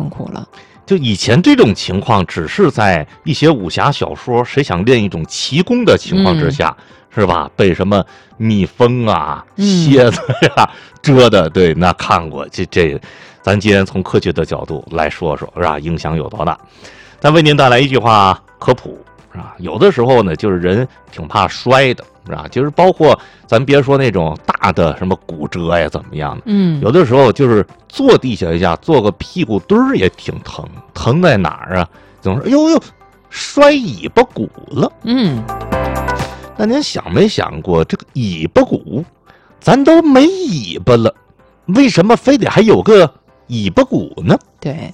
痛苦了。 就以前这种情况，只是在一些武侠小说，谁想练一种奇功的情况之下，是吧？被什么蜜蜂啊、蝎子呀蛰的，对，那看过。这，咱今天从科学的角度来说说，是吧？影响有多大？咱为您带来一句话科普，是吧？有的时候呢，就是人挺怕摔的，是吧？就是包括咱别说那种大的什么骨折呀，怎么样的，有的时候就是坐地下一下，坐个屁股墩儿也挺疼，疼在哪儿啊？总是哟，摔尾巴骨了。那您想没想过，这个尾巴骨，咱都没尾巴了，为什么非得还有个尾巴骨呢？ 对。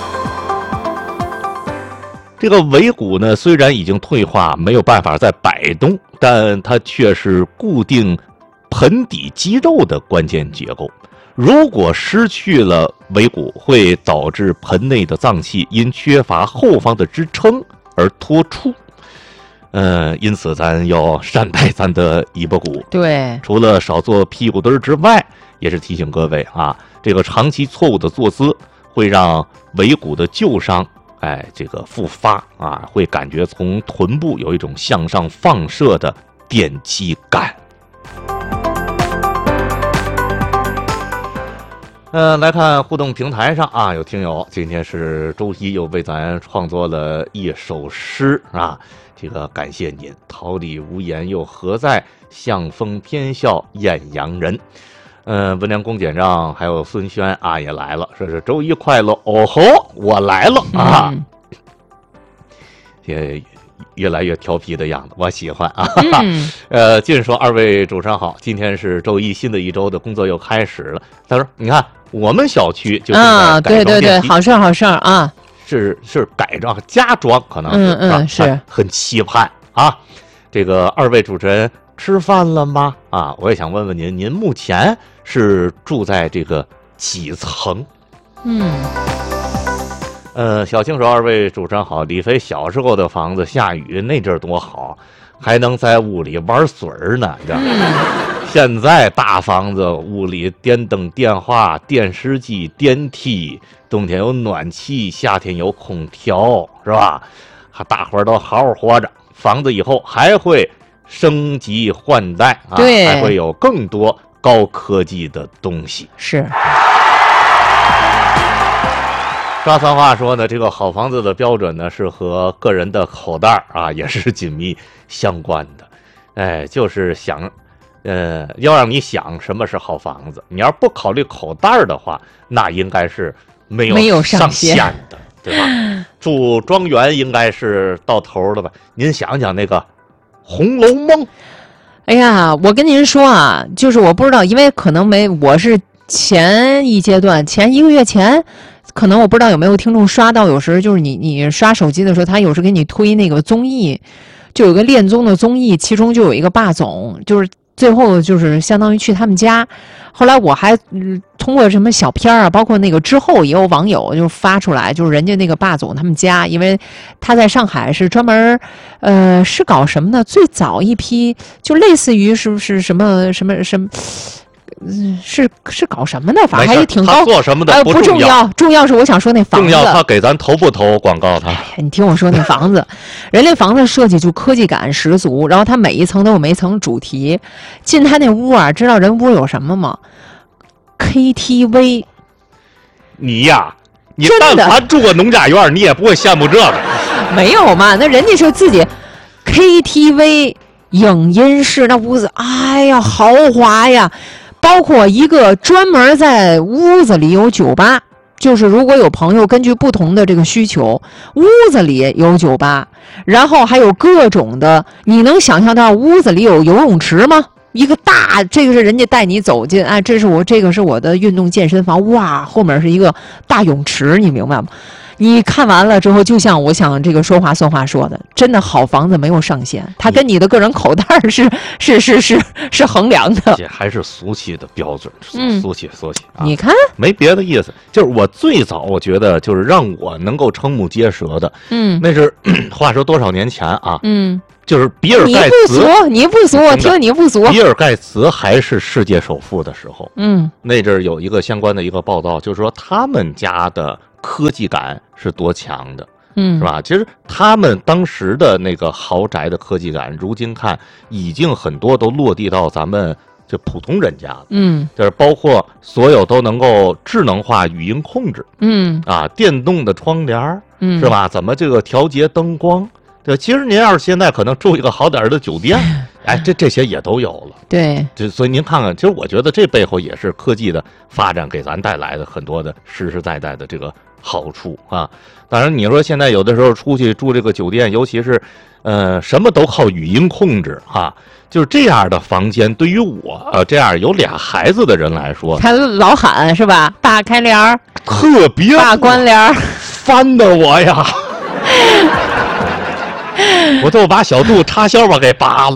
这个尾骨呢，虽然已经退化，没有办法再摆动，但它却是固定盆底肌肉的关键结构。如果失去了尾骨，会导致盆内的脏器因缺乏后方的支撑而脱出。因此咱要善待咱的尾巴骨。 对， 除了少做屁股墩儿之外，也是提醒各位啊，这个长期错误的坐姿会让尾骨的旧伤这个复发啊，会感觉从臀部有一种向上放射的电击感。来看互动平台上啊，有听友今天是周一，又为咱创作了一首诗啊，这个感谢您。桃李无言又何在，向风偏笑艳阳人。温良恭俭让，还有孙轩啊也来了，说是周一快乐。哦吼，我来了啊！也越来越调皮的样子，我喜欢啊。进说二位主持人好，今天是周一，新的一周的工作又开始了。他说，你看我们小区就对，好事啊， 是改装加装，可能是很期盼啊。这个二位主持人吃饭了吗？啊，我也想问问您，您目前是住在这个几层？小青说二位主持人好，李飞小时候的房子下雨那阵儿多好，还能在屋里玩水呢，你知道吗？现在大房子屋里电灯、电话、电视机、电梯，冬天有暖气，夏天有空调，是吧？大伙儿都好好活着，房子以后还会升级换代啊，还会有更多高科技的东西。 是。 刷三话说呢，这个好房子的标准呢，是和个人的口袋啊也是紧密相关的。就是想，要让你想什么是好房子，你要不考虑口袋的话，那应该是没有上限的，对吧？住庄园应该是到头了吧？您想想那个《红楼梦》。 哎呀，我跟您说啊，就是我不知道，因为可能我是前一个月前。可能我不知道有没有听众刷到，有时就是你刷手机的时候，他有时给你推那个综艺，就有个恋综的综艺，其中就有一个霸总，就是最后就是相当于去他们家。后来我还通过什么小片啊，包括那个之后也有网友就发出来，就是人家那个霸总他们家，因为他在上海是专门是搞什么呢？最早一批就类似于是不是什么。是搞什么的？反正还挺高。 他做什么的不重要，重要是我想说那房子。 重要他给咱投不投广告他？ 你听我说那房子，人家房子设计就科技感十足，然后它每一层都有每一层主题。进他那屋啊，知道人屋有什么吗 ？KTV。 你呀，你但凡住过农家院，你也不会羡慕这个。 没有嘛，那人家是自己 KTV 影音室，那屋子，哎呀，豪华呀！包括一个专门在屋子里有酒吧，就是如果有朋友根据不同的这个需求，屋子里有酒吧，然后还有各种的，你能想象到屋子里有游泳池吗？一个大，这个是人家带你走进，这个是我的运动健身房，哇，后面是一个大泳池，你明白吗？你看完了之后，就像我想这个说话算话说的，真的好房子没有上限，它跟你的个人口袋是衡量的。 这还是俗气的标准，俗气啊！ 你看， 没别的意思，就是我最早我觉得就是让我能够瞠目结舌的，那是话说多少年前啊，就是比尔盖茨， 你不俗，我听你不俗。 比尔盖茨还是世界首富的时候，那阵儿有一个相关的一个报道，就是说他们家的科技感是多强的。 是吧？其实他们当时的那个豪宅的科技感，如今看已经很多都落地到咱们这普通人家了。就是包括所有都能够智能化语音控制。电动的窗帘，是吧？怎么这个调节灯光？对，其实您要是现在可能住一个好点的酒店，这些也都有了。 对， 所以您看看，其实我觉得这背后也是科技的发展给咱带来的很多的实实在在的这个好处啊。当然，你说现在有的时候出去住这个酒店，尤其是，什么都靠语音控制哈，就是这样的房间，对于我这样有俩孩子的人来说， 他老喊是吧？大开帘儿， 特别大关帘儿， 翻的我呀，我都把小肚插销给拔了。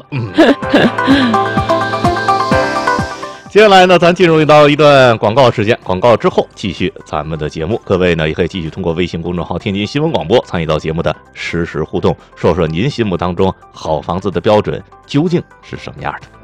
接下来呢，咱进入到一段广告时间，广告之后继续咱们的节目。各位呢，也可以继续通过微信公众号“天津新闻广播”参与到节目的实时互动，说说您心目当中好房子的标准究竟是什么样的。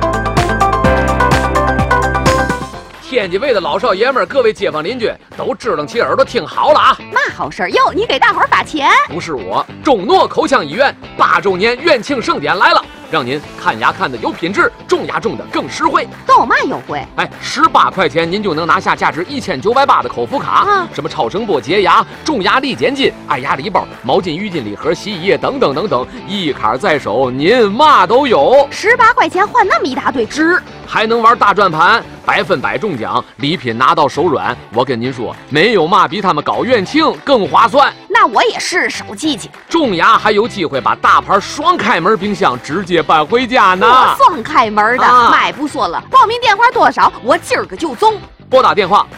天津卫的老少爷们儿，各位街坊邻居都支棱起耳朵听好了啊！ 嘛好事儿哟？你给大伙儿发钱？ 不是我，中诺口腔医院8周年院庆盛典来了，让您看牙看的有品质，种牙种的更实惠。 都有嘛优惠 ？18块钱您就能拿下价值1980的口服卡，什么超声波洁牙、种牙力减筋、爱牙礼包、毛巾、浴巾礼盒、洗衣液等等等等，一卡在手，您嘛都有。 18块钱换那么一大堆值， 还能玩大转盘，100%中奖，礼品拿到手软。我跟您说，没有嘛比他们搞院庆更划算。 那我也是手机去。 种牙还有机会把大牌双开门冰箱直接搬回家呢。 双开门的，买不说了。报名电话多少？我今儿个就中。 拨打电话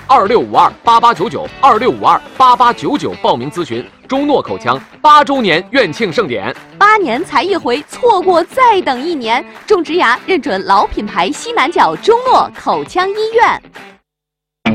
26528899，26528899报名咨询中诺口腔8周年院庆盛典。 8年才一回，错过再等1年。种植牙认准老品牌西南角中诺口腔医院。